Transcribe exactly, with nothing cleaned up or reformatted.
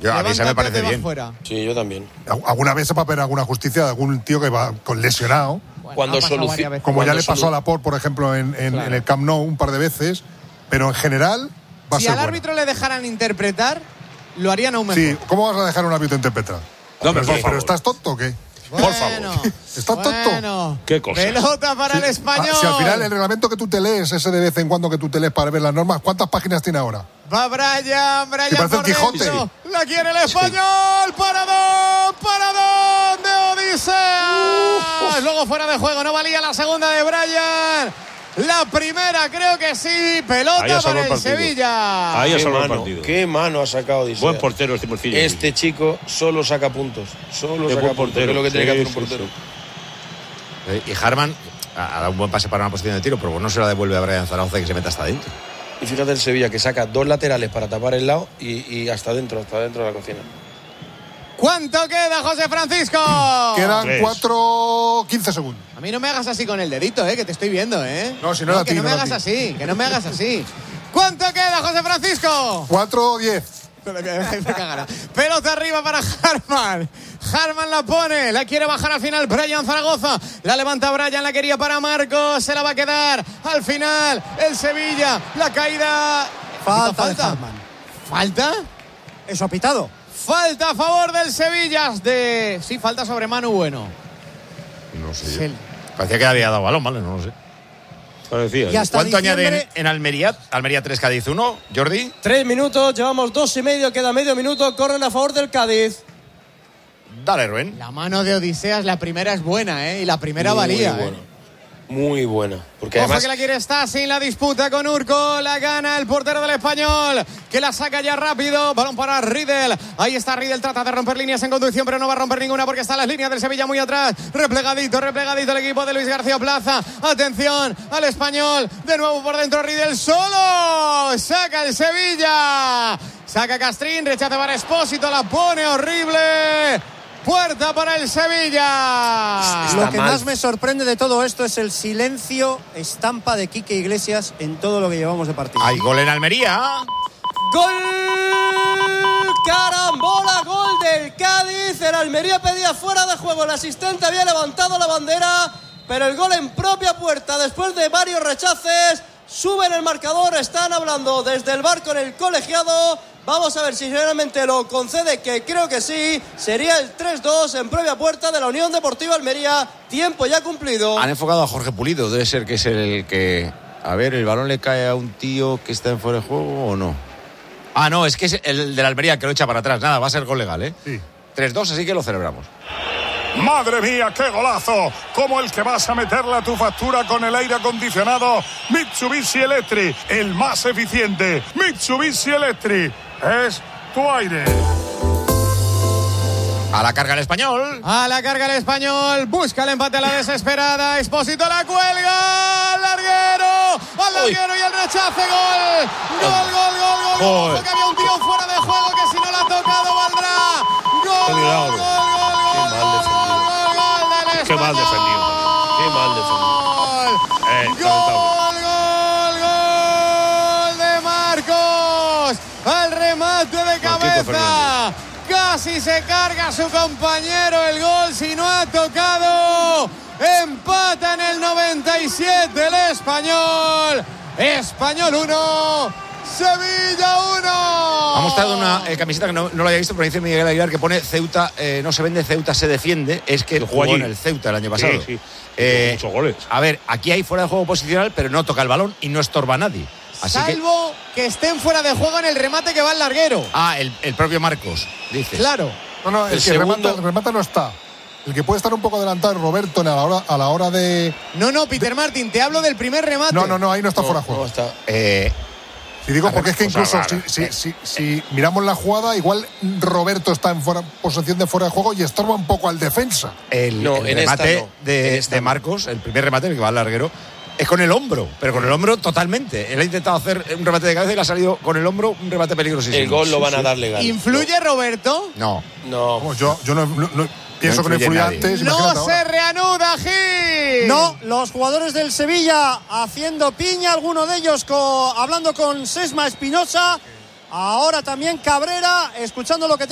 Yo, a mí se me parece bien. Fuera. Sí, yo también. Alguna vez se va a ver alguna justicia de algún tío que va con lesionado. Bueno, cuando soluciona. Como cuando ya le pasó solu- a Laporte, por ejemplo, en, en, Claro. en el Camp Nou un par de veces. Pero en general va Si a ser al buena. árbitro le dejaran interpretar, lo harían aún mejor. Sí, ¿cómo vas a dejar a un árbitro interpretar? No, pero pero, por pero favor. ¿estás tonto o qué? Bueno, por favor. ¿Estás tonto? Bueno, ¿Qué cosa? pelota para el español. Ah, si al final el reglamento que tú te lees, ese de vez en cuando que tú te lees para ver las normas, ¿cuántas páginas tiene ahora? Va Brian, Brian Que parece por el Quijote. dentro. La quiere el español. Paradón, paradón de Odisea. Luego fuera de juego, no valía la segunda de Brian. La primera creo que sí. Ahí Pelota ha salvado para el el partido. Sevilla. Ahí ha Qué salvado el mano, partido. qué mano ha sacado Odisea. Buen portero este Morcillo. Este chico solo saca puntos. Solo Qué saca buen puntos. portero. Que es lo que tiene que Sí, hacer un sí, portero. sí. Y Harman ha dado un buen pase para una posición de tiro, pero no se la devuelve a Brian Zaragoza que se meta hasta adentro. Y fíjate el Sevilla que saca dos laterales para tapar el lado y, y hasta dentro, hasta dentro de la cocina. ¿Cuánto queda, José Francisco? Quedan Tres. cuatro, quince segundos. A mí no me hagas así con el dedito, eh, que te estoy viendo, eh. No, si no era a que ti, no no me era a hagas ti. así, que no me hagas así. ¿Cuánto queda, José Francisco? cuatro, diez. Pelota arriba para Harman. Harman la pone, la quiere bajar al final Brian Zaragoza. La levanta Brian, la quería para Marcos. Se la va a quedar al final el Sevilla. La caída. Falta de ¿Falta? Harman. ¿Falta? Eso ha pitado. Falta a favor del Sevilla. De... Sí, falta sobre Manu Bueno. No sé. Sí. Parecía que había dado balón, ¿vale? No lo sé. Parecía. Y hasta ¿Cuánto diciembre- añaden en Almería? Almería tres, Cádiz uno. Jordi. Tres minutos, llevamos dos y medio, queda medio minuto, corren a favor del Cádiz. Dale, Rubén. La mano de Odiseas, la primera es buena, ¿eh? Y la primera Muy valía, buena. ¿eh? Muy buena. Porque Ojo además que la quiere estar sin la disputa con Urco. La gana el portero del Español, que la saca ya rápido. Balón para Riedel. Ahí está Riedel, trata de romper líneas en conducción, pero no va a romper ninguna porque están las líneas del Sevilla muy atrás. Replegadito, replegadito el equipo de Luis García Plaza. Atención al Español. De nuevo por dentro Riedel solo. Saca el Sevilla. Saca Castrín, rechaza para Espósito. La pone horrible. Puerta para el Sevilla. Está Lo que mal. más me sorprende de todo esto es el silencio estampa de Quique Iglesias en todo lo que llevamos de partido. Hay gol en Almería. ¡Gol! ¡Carambola! ¡Gol del Cádiz! El Almería pedía fuera de juego. El asistente había levantado la bandera, pero el gol en propia puerta después de varios rechaces. Suben el marcador, están hablando desde el bar con el colegiado. Vamos a ver si realmente lo concede, que creo que sí. Sería el tres dos en propia puerta de la Unión Deportiva Almería. Tiempo ya cumplido. Han enfocado a Jorge Pulido. Debe ser que es el que... A ver, ¿el balón le cae a un tío que está en fuera de juego o no? Ah, no, es que es el de la Almería que lo echa para atrás. Nada, va a ser gol legal, ¿eh? Sí. tres dos, así que lo celebramos. ¡Madre mía, qué golazo! Como el que vas a meterle a tu factura con el aire acondicionado Mitsubishi Electric, el más eficiente. Mitsubishi Electric es tu aire. A la carga el Español. A la carga el Español, busca el empate a la desesperada. Expósito la cuelga, al larguero, al larguero y el rechace, gol. Gol, gol, gol, gol. Joder. Ojo que había un tío fuera de juego que si no la ha tocado valdrá. Gol, Qué gol, milagro. gol, gol, gol, Qué mal gol, gol, gol del Qué mal defendido. Qué mal defendido. Eh, Gol, gol, gol de Marcos. Al remate de cabeza. Fernández. Casi se carga a su compañero el gol si no ha tocado. Empata en el noventa y siete el Español. Español uno, Sevilla uno. Ha mostrado una eh, camiseta que no, no lo había visto, pero dice Miguel Aguilar que pone Ceuta, eh, no se vende, Ceuta se defiende. Es que Que jugó jugó allí. en el Ceuta el año pasado. Sí, sí. Eh, Muchos goles. A ver, aquí hay fuera de juego posicional, pero no toca el balón y no estorba a nadie. Así que... Salvo que... estén fuera de juego en el remate que va al larguero. Ah, el, el propio Marcos, dice. Claro. No, no, el, El que segundo- remata, el remata no está. El que puede estar un poco adelantado es Roberto a la hora, a la hora de... No, no, Peter Martin, te hablo del primer remate. No, no, no, ahí no está No, fuera de juego. no está. Eh, Si digo, A ver, porque es que cosa incluso rara. si, si, si, si miramos la jugada, igual Roberto está en fuera, posición de fuera de juego y estorba un poco al defensa. el, No, el en esta remate no. de, En esta de no. Marcos, el primer remate, el que va al larguero, es con el hombro, pero con el hombro totalmente. Él ha intentado hacer un remate de cabeza y le ha salido con el hombro un remate peligrosísimo. El gol lo Sí, van a sí. dar legal. ¿Influye Roberto? No. No. Vamos, yo, yo no, no- no- pienso que no influye influye nadie. antes. imagínate No ahora. se reanuda, Gil. No, los jugadores del Sevilla haciendo piña, alguno de ellos co- hablando con Sesma Espinosa. Ahora también Cabrera, escuchando lo que